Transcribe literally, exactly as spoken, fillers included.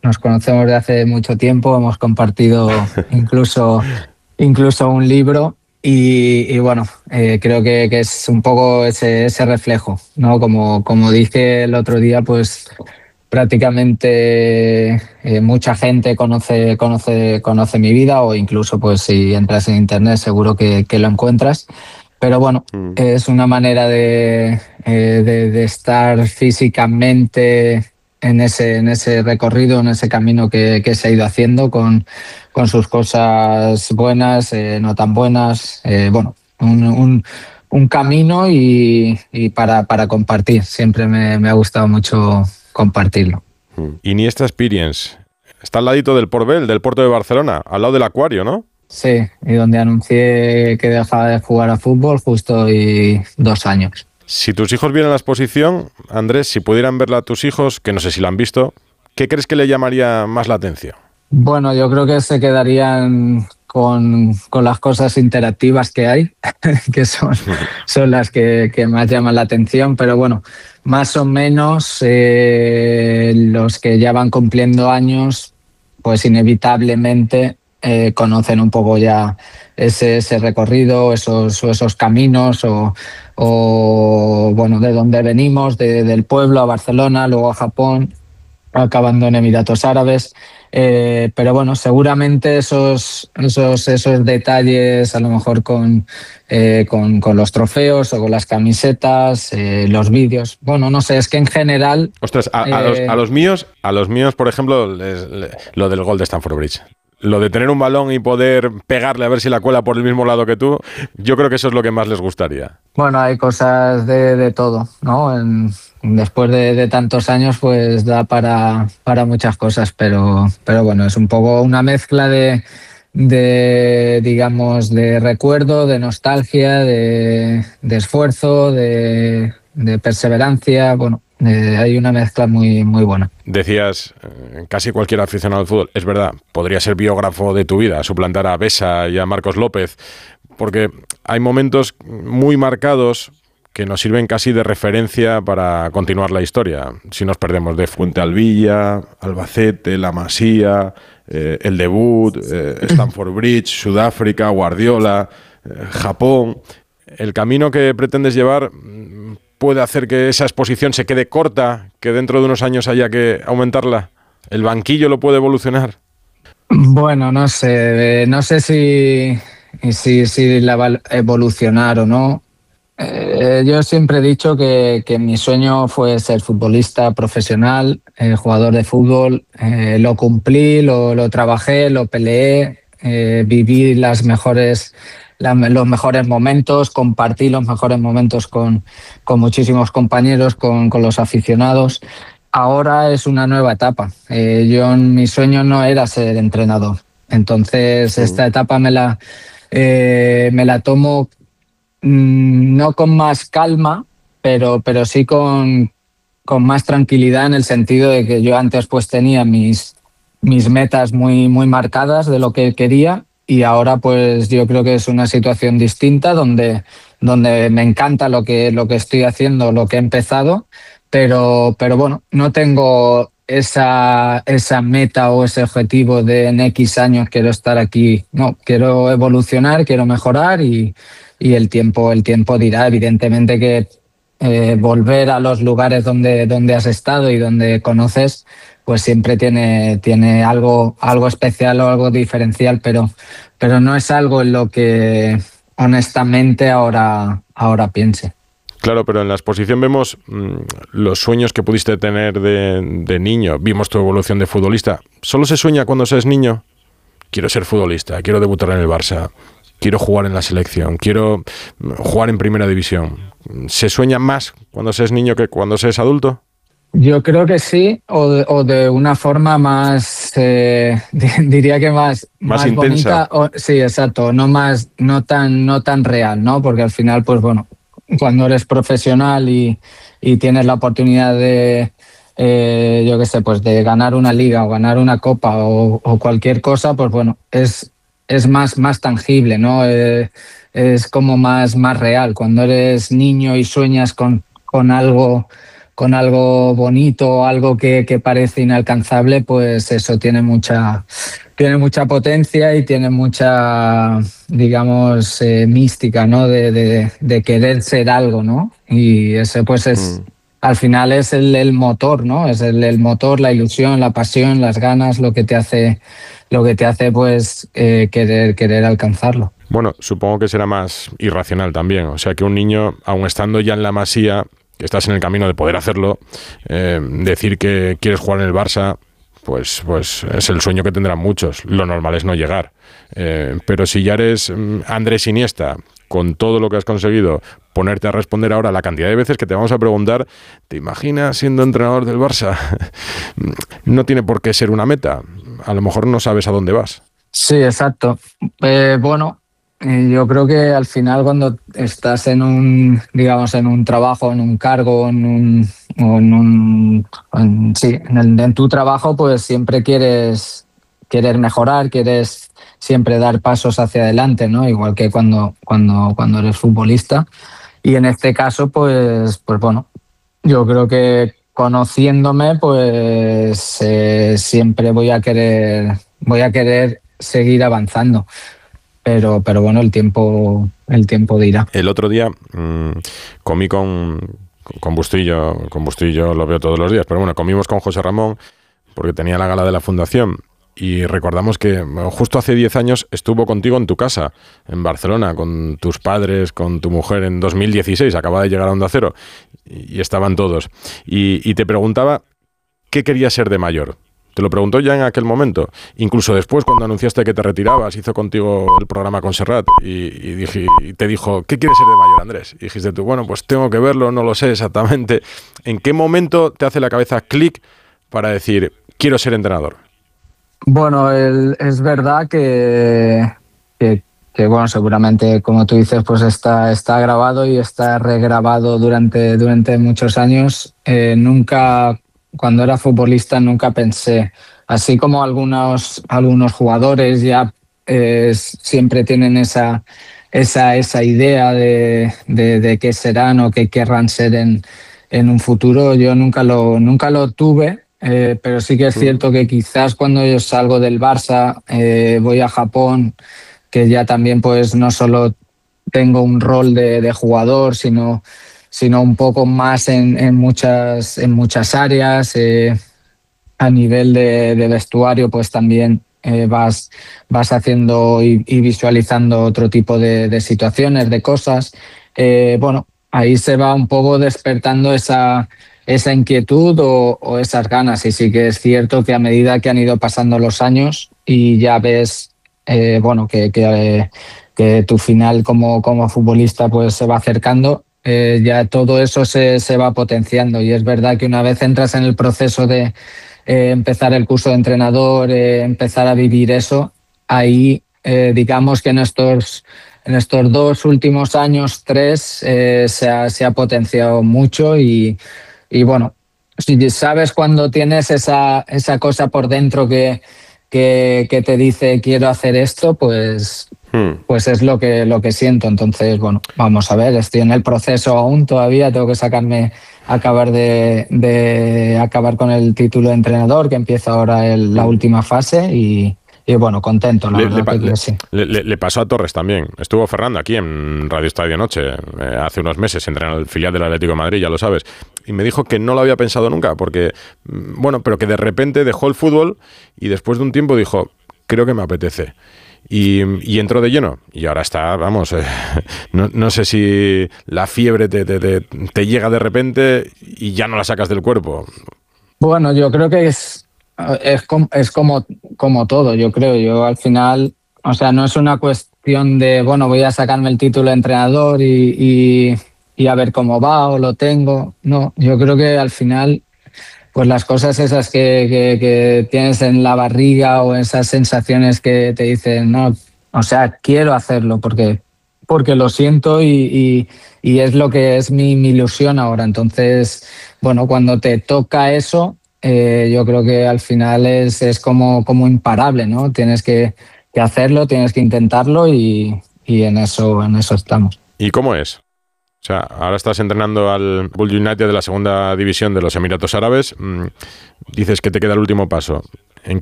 nos conocemos de hace mucho tiempo, hemos compartido incluso, incluso un libro y, y bueno, eh, creo que, que es un poco ese, ese reflejo, ¿no? Como, como dije el otro día, pues prácticamente eh, mucha gente conoce, conoce, conoce mi vida, o incluso pues si entras en internet seguro que, que lo encuentras. Pero bueno, Mm. es una manera de, eh, de, de estar físicamente en ese, en ese recorrido, en ese camino que, que se ha ido haciendo con, con sus cosas buenas, eh, no tan buenas. Eh, bueno, un, un, un camino y, y para, para compartir. Siempre me, me ha gustado mucho compartirlo. Iniesta Experience. Está al ladito del Port Bell, del puerto de Barcelona, al lado del acuario, ¿no? Sí, y donde anuncié que dejaba de jugar a fútbol justo y dos años. Si tus hijos vieran la exposición, Andrés, si pudieran verla a tus hijos, que no sé si la han visto, ¿qué crees que le llamaría más la atención? Bueno, yo creo que se quedarían con, con las cosas interactivas que hay, que son, son las que, que más llaman la atención, pero bueno, más o menos eh, los que ya van cumpliendo años, pues inevitablemente eh, conocen un poco ya ese, ese recorrido, esos, esos caminos o, o bueno, de dónde venimos, de, del pueblo a Barcelona, luego a Japón, acabando en Emiratos Árabes. Eh, pero bueno, seguramente esos, esos, esos detalles, a lo mejor con, eh, con, con los trofeos o con las camisetas, eh, los vídeos. Bueno, no sé, es que en general. Ostras, a, a, eh, los, a los míos, a los míos, por ejemplo, les, les, lo del gol de Stamford Bridge. Lo de tener un balón y poder pegarle a ver si la cuela por el mismo lado que tú, yo creo que eso es lo que más les gustaría. Bueno, hay cosas de, de todo, ¿no? En, después de, de tantos años, pues da para, para muchas cosas, pero, pero bueno, es un poco una mezcla de, de digamos, de recuerdo, de nostalgia, de, de esfuerzo, de, de perseverancia. Bueno, eh, hay una mezcla muy, muy buena. Decías, eh, casi cualquier aficionado al fútbol, es verdad, podría ser biógrafo de tu vida, suplantar a Besa y a Marcos López, porque hay momentos muy marcados que nos sirven casi de referencia para continuar la historia. Si nos perdemos de Fuentealbilla, Albacete, La Masía, eh, el debut, eh, Stamford Bridge, Sudáfrica, Guardiola, eh, Japón. El camino que pretendes llevar puede hacer que esa exposición se quede corta, que dentro de unos años haya que aumentarla. ¿El banquillo lo puede evolucionar? Bueno, no sé, no sé si, si, si la va a evolucionar o no. Eh, yo siempre he dicho que, que mi sueño fue ser futbolista profesional, eh, jugador de fútbol. Eh, lo cumplí, lo, lo trabajé, lo peleé, eh, viví las mejores, la, los mejores momentos, compartí los mejores momentos con, con muchísimos compañeros, con, con los aficionados. Ahora es una nueva etapa. Eh, yo, mi sueño no era ser entrenador. Entonces, esta etapa me la, eh, me la tomo no con más calma, pero, pero sí con, con más tranquilidad, en el sentido de que yo antes pues tenía mis, mis metas muy, muy marcadas de lo que quería, y ahora pues yo creo que es una situación distinta donde, donde me encanta lo que, lo que estoy haciendo, lo que he empezado, pero, pero bueno, no tengo esa, esa meta o ese objetivo de en X años quiero estar aquí. No, quiero evolucionar, quiero mejorar y Y el tiempo, el tiempo dirá. Evidentemente que eh, volver a los lugares donde, donde has estado y donde conoces, pues siempre tiene, tiene algo, algo especial o algo diferencial, pero, pero no es algo en lo que honestamente ahora, ahora piense. Claro, pero en la exposición vemos mmm, los sueños que pudiste tener de, de niño. Vimos tu evolución de futbolista. ¿Solo se sueña cuando se es niño? Quiero ser futbolista, quiero debutar en el Barça, quiero jugar en la selección, quiero jugar en primera división. ¿Se sueña más cuando se es niño que cuando se es adulto? Yo creo que sí, o de, o de una forma más, eh, diría que más, más, más intensa. bonita. O, sí, exacto, no más, no tan, no tan real, ¿no? Porque al final, pues bueno, cuando eres profesional y, y tienes la oportunidad de, eh, yo qué sé, pues de ganar una liga o ganar una copa o, o cualquier cosa, pues bueno, es es más, más tangible, ¿no? Eh, es como más, más real. Cuando eres niño y sueñas con, con algo con algo bonito, algo que, que parece inalcanzable, pues eso tiene mucha, tiene mucha potencia y tiene mucha, digamos, eh, mística, ¿no? De, de, de querer ser algo, ¿no? Y ese pues es, Mm. al final es el, el motor, ¿no? Es el, el motor, la ilusión, la pasión, las ganas, lo que te hace, lo que te hace pues eh, querer, querer alcanzarlo. Bueno, supongo que será más irracional también. O sea, que un niño, aun estando ya en la Masía, que estás en el camino de poder hacerlo, eh, decir que quieres jugar en el Barça, pues, pues es el sueño que tendrán muchos. Lo normal es no llegar. Eh, pero si ya eres mm, Andrés Iniesta, con todo lo que has conseguido, ponerte a responder ahora la cantidad de veces que te vamos a preguntar, ¿te imaginas siendo entrenador del Barça? No tiene por qué ser una meta. A lo mejor no sabes a dónde vas. Sí, exacto. Eh, bueno, eh, yo creo que al final cuando estás en un, digamos, en un trabajo, en un cargo, en un, o en un, en- sí, en, el- en tu trabajo, pues siempre quieres, querer mejorar, quieres siempre dar pasos hacia adelante, ¿no? Igual que cuando, cuando, cuando eres futbolista. Y en este caso, pues, pues bueno, yo creo que conociéndome, pues eh, siempre voy a querer, voy a querer seguir avanzando. Pero, pero bueno, el tiempo, el tiempo dirá. El otro día mmm, comí con, con Bustillo, con Bustillo lo veo todos los días, pero bueno, comimos con José Ramón porque tenía la gala de la Fundación y recordamos que bueno, justo hace diez años estuvo contigo en tu casa, en Barcelona, con tus padres, con tu mujer en dos mil dieciséis, acaba de llegar a Onda Cero y, y estaban todos. Y, y te preguntaba qué querías ser de mayor. Te lo preguntó ya en aquel momento. Incluso después, cuando anunciaste que te retirabas, hizo contigo el programa con Serrat y, y, dije, y te dijo, ¿qué quieres ser de mayor, Andrés? Y dijiste tú, bueno, pues tengo que verlo, no lo sé exactamente. ¿En qué momento te hace la cabeza clic para decir, quiero ser entrenador? Bueno, el- es verdad que, que, que, bueno, seguramente, como tú dices, pues está, está grabado y está regrabado durante, durante muchos años. Eh, nunca, cuando era futbolista, nunca pensé, así como algunos, algunos jugadores ya eh, siempre tienen esa, esa, esa idea de, de, de qué serán o qué querrán ser en, en un futuro, yo nunca lo, nunca lo tuve. Eh, pero sí que es cierto que quizás cuando yo salgo del Barça, eh, voy a Japón, que ya también pues no solo tengo un rol de, de jugador, sino, sino un poco más en, en muchas, en muchas áreas. Eh, a nivel de, de vestuario, pues también eh, vas, vas haciendo y, y visualizando otro tipo de, de situaciones, de cosas. Eh, bueno, ahí se va un poco despertando esa, esa inquietud o, o esas ganas. Y sí que es cierto que a medida que han ido pasando los años y ya ves, eh, bueno, que, que, eh, que tu final como, como futbolista pues se va acercando, eh, ya todo eso se, se va potenciando. Y es verdad que una vez entras en el proceso de eh, empezar el curso de entrenador, eh, empezar a vivir eso, ahí eh, digamos que en estos, en estos dos últimos años, tres, eh, se, ha, se ha potenciado mucho y, y bueno, si sabes cuando tienes esa, esa cosa por dentro que, que, que te dice quiero hacer esto, pues, Hmm. pues es lo que, lo que siento. Entonces, bueno, vamos a ver, estoy en el proceso aún todavía, tengo que sacarme, acabar de, de acabar con el título de entrenador, que empieza ahora el, la Hmm. última fase y, y bueno, contento, la Le, le, verdad que, le, que sí. le, le pasó a Torres también. Estuvo Fernando aquí en Radio Estadio Noche eh, hace unos meses, entrenando el filial del Atlético de Madrid, ya lo sabes. Y me dijo que no lo había pensado nunca, porque, bueno, pero que de repente dejó el fútbol y después de un tiempo dijo, creo que me apetece. Y, y entró de lleno. Y ahora está, vamos, eh, no, no sé si la fiebre te, te, te, te llega de repente y ya no la sacas del cuerpo. Bueno, yo creo que es, es, como, es como, como todo, yo creo. Yo al final, o sea, no es una cuestión de, bueno, voy a sacarme el título de entrenador y, y, y a ver cómo va o lo tengo. No, yo creo que al final, pues las cosas esas que, que, que tienes en la barriga o esas sensaciones que te dicen, no, o sea, quiero hacerlo porque, porque lo siento y, y, y es lo que es mi, mi ilusión ahora. Entonces, bueno, cuando te toca eso, eh, yo creo que al final es, es como, como imparable, ¿no? Tienes que, que hacerlo, tienes que intentarlo y, y en eso, en eso estamos. ¿Y cómo es O sea, ahora estás entrenando al Bull United de la segunda división de los Emiratos Árabes. Dices que te queda el último paso.